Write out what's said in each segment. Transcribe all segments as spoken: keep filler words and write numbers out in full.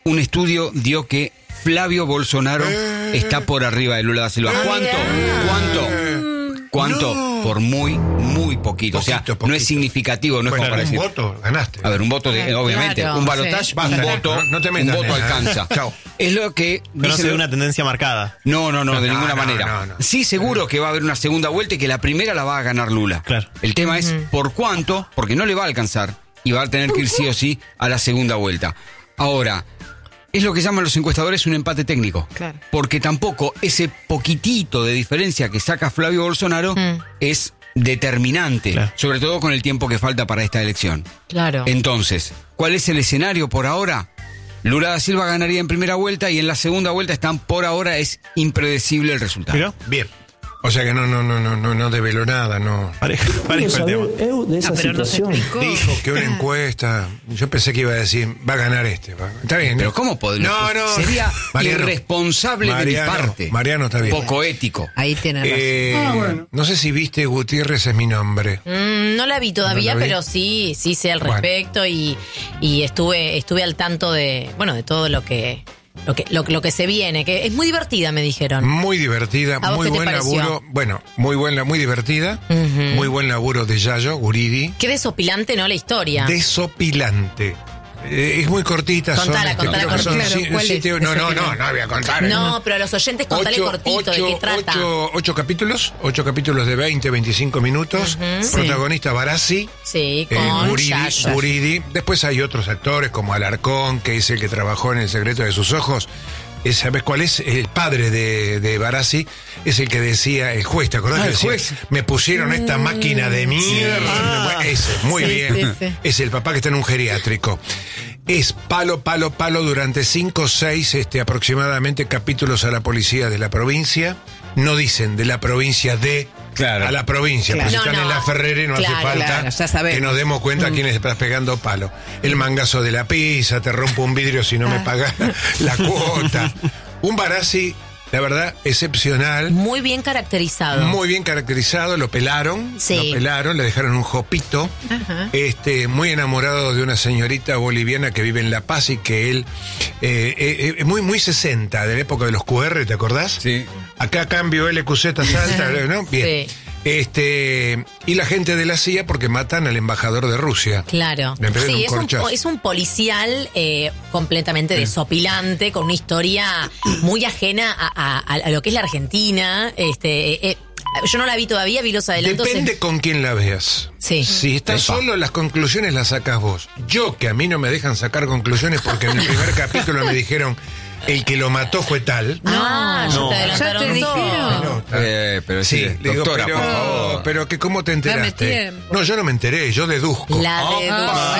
un estudio dio que Flavio Bolsonaro eh. está por arriba de Lula da Silva. ¿Cuánto? Eh. ¿Cuánto? ¿Cuánto? No. Por muy, muy poquito. poquito o sea, poquito. No es significativo, no bueno, es como para decir. Un voto, ganaste. A ver, un voto, de, obviamente, claro, un balotaje, sí. un voto, no, no te metas, un voto nena. alcanza. Chao. Es lo que... Pero no se ve una tendencia marcada. No, no, no, de no, ninguna no, manera. No, no. Sí, seguro que va a haber una segunda vuelta y que la primera la va a ganar Lula. Claro. El tema uh-huh. es por cuánto, porque no le va a alcanzar y va a tener que ir sí o sí a la segunda vuelta. Ahora... Es lo que llaman los encuestadores un empate técnico. Claro. Porque tampoco ese poquitito de diferencia que saca Flavio Bolsonaro mm. es determinante. Claro. Sobre todo con el tiempo que falta para esta elección. Claro. Entonces, ¿cuál es el escenario por ahora? Lula da Silva ganaría en primera vuelta y en la segunda vuelta están por ahora es impredecible el resultado. ¿Mira? Bien. O sea que no, no, no, no, no, no develó nada, no. Pareja, pareja el tema. Eu de esa ah, situación. No dijo que una encuesta. Yo pensé que iba a decir, va a ganar este. Va. Está bien. Pero ¿cómo podría? No, no. Sería Mariano, irresponsable Mariano, de mi parte. Mariano está bien. Poco ético. Ahí tiene razón. Eh, ah, bueno. No sé si viste Gutiérrez es mi nombre. Mm, no la vi todavía, ¿No la vi? pero sí, sí sé al respecto bueno. y, y estuve, estuve al tanto de, bueno, de todo lo que. Lo que, lo, lo que se viene, que es muy divertida, me dijeron. Muy divertida, muy buen laburo. Bueno, muy buena, muy divertida. Uh-huh. Muy buen laburo de Yayo, Guridi. Qué desopilante, ¿no? La historia. Desopilante. Eh, es muy cortita. Contala, son, contala, contala. Son, sí, sí, no, no, no, no, no voy a contar. No, no. pero a los oyentes contale ocho, cortito, ocho, ¿de qué trata? Ocho, ocho capítulos, ocho capítulos de veinte, veinticinco minutos. Uh-huh. Protagonista sí. Barassi. Sí, con eh, Guridi, Yayo. Guridi. Después hay otros actores como Alarcón, que es el que trabajó en El secreto de sus ojos. ¿Sabes cuál es? El padre de, de Barassi es el que decía, el juez, ¿te acordás? Ah, el decía, juez. Me pusieron esta máquina de mierda. Sí. Ah, ese, muy sí, bien. Sí, sí. Es el papá que está en un geriátrico. Es palo, palo, palo durante cinco o seis este, aproximadamente capítulos a la policía de la provincia. No dicen de la provincia de... Claro. A la provincia, claro. Porque no, si están no. en la Ferrere no claro, hace falta claro, que nos demos cuenta mm. a quiénes estás pegando palo. El mangazo de la pizza, te rompo un vidrio si no ah. me pagas la cuota. Un Barassi, la verdad, excepcional. Muy bien caracterizado. Muy bien caracterizado, lo pelaron, sí. lo pelaron, le dejaron un jopito. Ajá. Este, muy enamorado de una señorita boliviana que vive en La Paz y que él, eh, eh, eh, muy, muy sesenta, de la época de los Q R, ¿te acordás? Sí. Acá cambio L Q Z salta, ¿no? Bien. Sí. Este, y la gente de la C I A porque matan al embajador de Rusia. Claro. Sí, es un, es un policial eh, completamente sí. desopilante, con una historia muy ajena a, a, a lo que es la Argentina. Este, eh, yo no la vi todavía, vi los adelantos. Depende en... con quién la veas. Sí. Si estás solo, las conclusiones las sacás vos. Yo, que a mí no me dejan sacar conclusiones porque en el primer capítulo me dijeron... El que lo mató fue tal. Ah, no, te ya te dijeron. No, eh, pero sí, sí doctora, digo, pero, por favor. Pero que cómo te enteraste. No, yo no me enteré, yo deduzco. La deducción.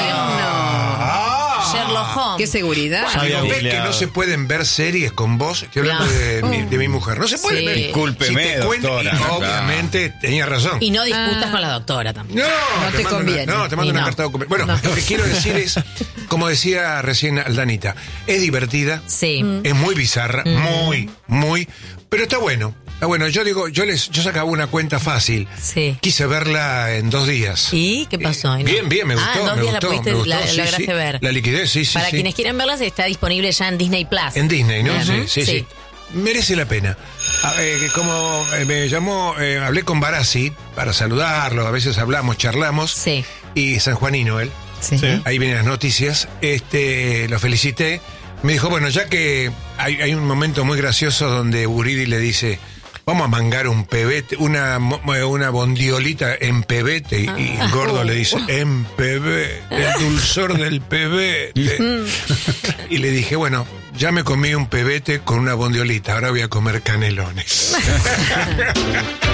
Ah, no. Sherlock Holmes. Qué seguridad. Bueno, ¿ves que no se pueden ver series con vos? Estoy hablando no. de, mi, de mi mujer. No se puede sí. ver. Discúlpeme, si te cuento, doctora. Y, obviamente tenía razón. Y no discutas ah. con la doctora también. No, no te, te conviene. Una, no, te mando una no. carta de documento. Bueno, no. lo que quiero decir es, como decía recién Aldanita, es divertida. Sí. Es muy bizarra, mm. muy, muy, pero está bueno. Está bueno, yo digo, yo les, yo sacaba una cuenta fácil. Sí. Quise verla en dos días. ¿Y qué pasó? Eh, bien, bien, me gustó. Ah, en dos me días gustó, la pudiste, me gustó, la, sí, la lograste sí. ver. La liquidez, sí, sí. Para sí. quienes quieran verlas, está disponible ya en Disney Plus. En Disney, ¿no? Uh-huh. Sí, sí, sí, sí. Merece la pena. A, eh, como eh, me llamó, eh, hablé con Barassi para saludarlo, a veces hablamos, charlamos. Sí. Y sanjuanino él. Sí. sí. Ahí vienen las noticias. Este, lo felicité. Me dijo, bueno, ya que hay, hay un momento muy gracioso donde Guridi le dice, vamos a mangar un pebete, una, una bondiolita en pebete. Ah. Y el gordo le dice, en pebete, el dulzor del pebete. Y le dije, bueno, ya me comí un pebete con una bondiolita, ahora voy a comer canelones.